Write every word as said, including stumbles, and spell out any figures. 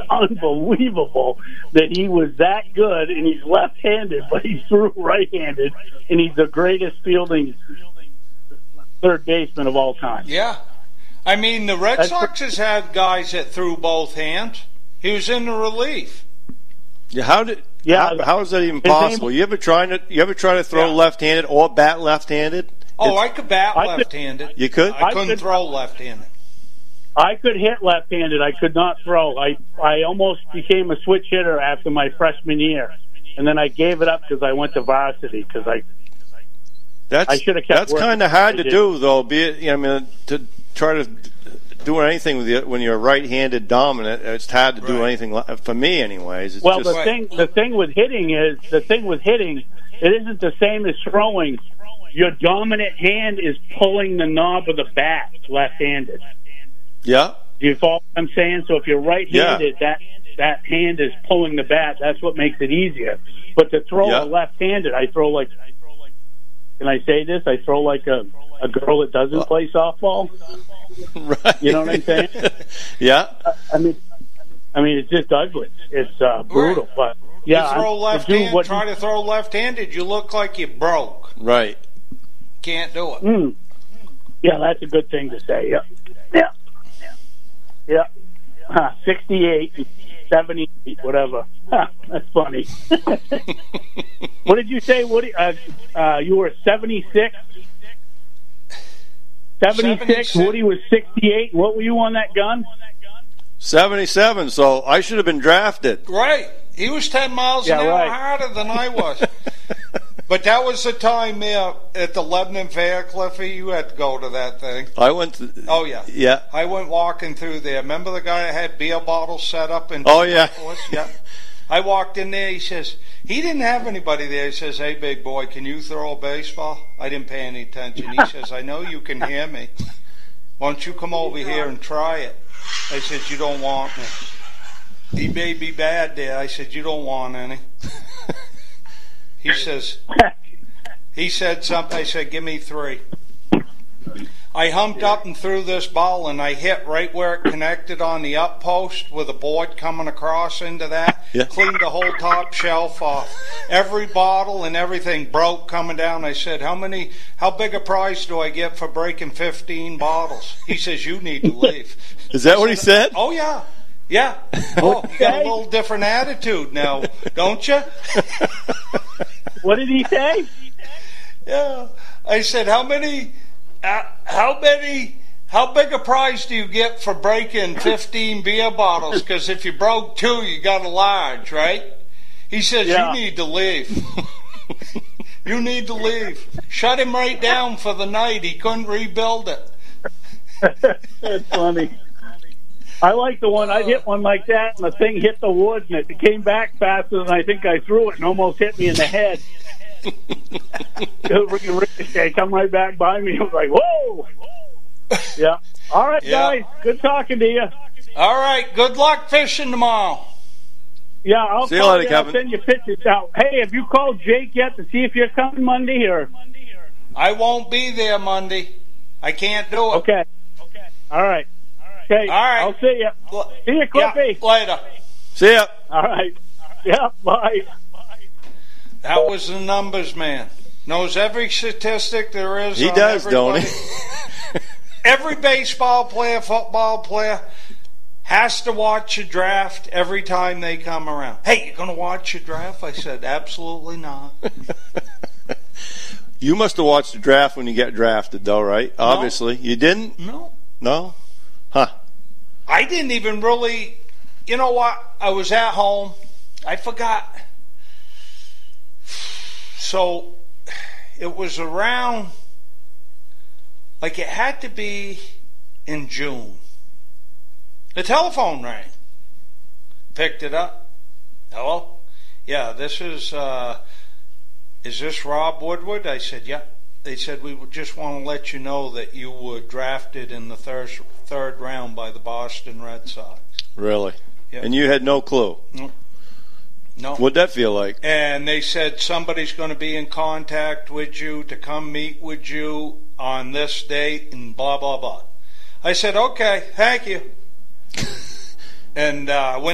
unbelievable that he was that good, and he's left-handed, but he threw right-handed, and he's the greatest fielding third baseman of all time. Yeah. I mean, the Red That's Sox has had guys that threw both hands. He was in the relief. Yeah, how did? Yeah, how, how is that even his possible? name- you ever try to you ever try to throw Yeah. left-handed or bat left-handed? Oh, It's- I could bat I could- left-handed. You could? I I couldn't could- throw left-handed. I could hit left-handed. I could not throw. I I almost became a switch hitter after my freshman year, and then I gave it up because I went to varsity because I That's I should have kept that's working. kind of hard I to did. do, though. Be it, you know, I mean, to try to do anything with you when you're right-handed dominant, it's hard to do Right. anything li- for me, anyways. It's Well, just, the thing the thing with hitting is the thing with hitting. It isn't the same as throwing. Your dominant hand is pulling the knob of the bat, left-handed. yeah, Do you follow what I'm saying? So if you're right-handed, that that hand is pulling the bat. That's what makes it easier. But to throw Yeah. a left-handed, I throw like. Can I say this? I throw like a a girl that doesn't play softball. right. You know what I'm saying? yeah, I mean, I mean, it's just ugly. It's uh, brutal. But yeah, you throw I'm- left to do hand, what- try to throw left-handed, you look like you broke. right. Can't do it. Mm. Yeah, that's a good thing to say. Yeah, yeah, yeah. Huh, sixty-eight, seventy-eight, whatever. Huh, that's funny. What did you say, Woody? Uh, uh, you were seventy-six. seventy-six. seventy-six. Woody was sixty-eight. What were you on that gun? seventy-seven, so I should have been drafted. Right. He was ten miles Yeah, an hour right. harder than I was. But that was the time there at the Lebanon Fair, Cliffy. You had to go to that thing. I went to, Oh, yeah. yeah. I went walking through there. Remember the guy that had beer bottles set up in Oh, yeah. Yeah. I walked in there. He says, he didn't have anybody there. He says, hey, big boy, can you throw a baseball? I didn't pay any attention. He says, I know you can hear me. Why don't you come over here and try it? I said, you don't want me. He may be bad there. I said, you don't want any. He says, he said something. I said, give me three. I humped up and threw this ball, and I hit right where it connected on the up post with a board coming across into that. Yeah. Cleaned the whole top shelf off. Every bottle and everything broke coming down. I said, how many, how big a prize do I get for breaking fifteen bottles? He says, you need to leave. Is that what he said? Oh, yeah. Yeah. Oh, you got a little different attitude now, don't you? What did he say? Yeah. I said, how many, uh, how many, how big a prize do you get for breaking fifteen beer bottles? Because if you broke two, you got a large, right? He says, Yeah. you need to leave. You need to leave. Shut him right down for the night. He couldn't rebuild it. That's funny. I like the one. I hit one like that, and the thing hit the woods, and it came back faster than I think I threw it, and almost hit me in the head. Ricochet come right back by me. I was like, whoa! Yeah. All right, Yeah. guys. Good talking to you. All right. Good luck fishing tomorrow. Yeah, I'll See you call later, you. I'll Kevin. send you pictures out. Hey, have you called Jake yet to see if you're coming Monday or? I won't be there Monday. I can't do it. Okay. Okay. All right. Okay. All right. I'll see you. See you, Cliffy. Yeah, later. See ya. All right. Yeah. Bye. That was the numbers man. Knows every statistic there is. He on does, don't everybody. he? Every baseball player, football player has to watch a draft every time they come around. Hey, you going to watch a draft? I said, absolutely not. You must have watched the draft when you get drafted, though, right? Obviously. You didn't? No. No? Huh. I didn't even really, you know what? I was at home. I forgot. So it was around, like it had to be in June. The telephone rang. Picked it up. Hello? Yeah, this is, uh, is this Rob Woodward? I said, yeah. They said, we would just want to let you know that you were drafted in the third, third round by the Boston Red Sox. Really? Yeah. And you had no clue? No. No. What'd that feel like? And they said somebody's going to be in contact with you to come meet with you on this date and blah, blah, blah. I said, okay, thank you. And uh, when